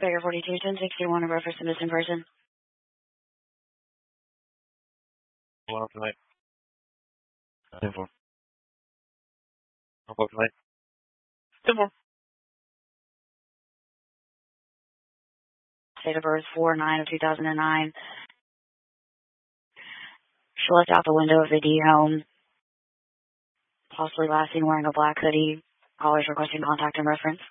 Baker 42, 1061, a reference to missing person. One up tonight. 10-4. Up tonight. 10-4. Date of birth 4/9/2009. She left out the window of the D home, possibly last seen wearing a black hoodie. Always requesting contact and reference.